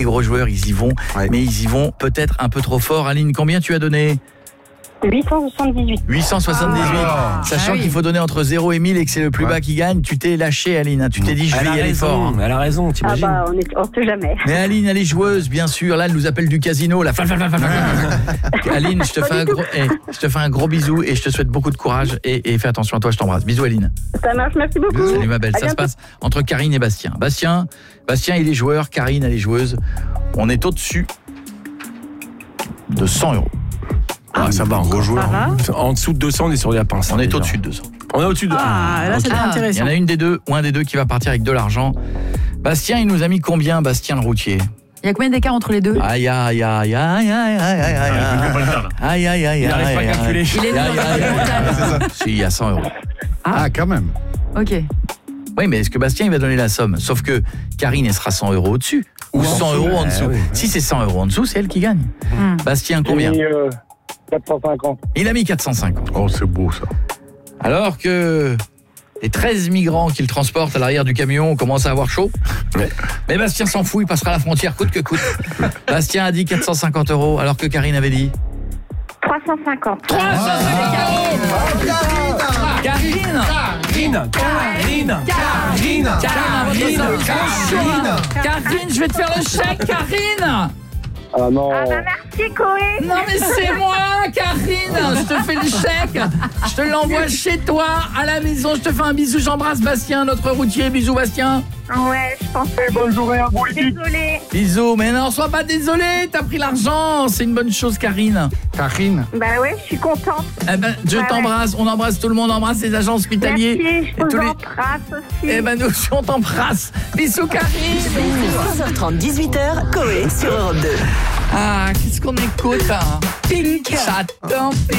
gros joueurs, ils y vont, mais ils y vont peut-être un peu trop fort. Aline, combien tu as donné ? 878. 878. Sachant qu'il faut donner entre 0 et 1000 et que c'est le plus bas qui gagne, tu t'es lâché, Aline. Tu t'es dit, je vais y aller fort. Elle a raison, t'imagines. On sait jamais. Mais Aline, elle est joueuse, bien sûr. Là, elle nous appelle du casino. Là. Aline, je te fais un gros bisou et je te souhaite beaucoup de courage et fais attention à toi, je t'embrasse. Bisous, Aline. Ça marche, merci beaucoup. Salut, ma belle. Ça se passe entre Karine et Bastien. Bastien, il est joueur. Karine, elle est joueuse. On est au-dessus de 100 €. Ah, ça va, un gros joueur. En dessous de 200, on est sur la pince. On est au-dessus de 200. On est au-dessus de... là, c'est intéressant. Il y en a une des deux ou un des deux qui va partir avec de l'argent. Bastien, il nous a mis combien, Bastien le routier ? Il y a combien d'écart entre les deux ? Aïe, aïe, aïe, aïe, aïe, aïe, aïe, aïe, aïe, aïe, aïe, Il n'arrive pas à calculer. Il est nul. Si, il y a 100 €. Ah, quand même. Ok. Oui, mais est-ce que Bastien, il va donner la somme ? Sauf que Karine, elle sera 100 € au-dessus. Ou 100 € en dessous. Si c'est 100 € en dessous, c'est elle qui gagne. Bastien, combien ? 450. Il a mis 450. Oh, c'est beau ça. Alors que les 13 migrants qu'il transporte à l'arrière du camion commencent à avoir chaud. Mais Bastien s'en fout, il passera la frontière coûte que coûte. Bastien a dit 450 € alors que Karine avait dit 350. 350 Karine, je vais te faire le chèque, Karine. Ah non. Merci Koé. Non mais c'est moi, Karine. Je te fais le chèque. Je te l'envoie chez toi, à la maison. Je te fais un bisou. J'embrasse Bastien, notre routier. Bisous, Bastien. Ouais, je pense que... Bonne journée à vous. Désolée. Bisous. Mais non, sois pas désolé. T'as pris l'argent. C'est une bonne chose, Karine. Karine. Bah ouais, je suis contente. Eh ben, je t'embrasse. On embrasse tout le monde. On embrasse les agents hospitaliers. Merci, je et tous vous les... embrasse aussi. Eh ben, nous aussi, on t'embrasse. Bisous, Karine. 15h30, 18h, Koé sur Europe 2. Ah, qu'est-ce qu'on écoute, hein? Pink. J'attends.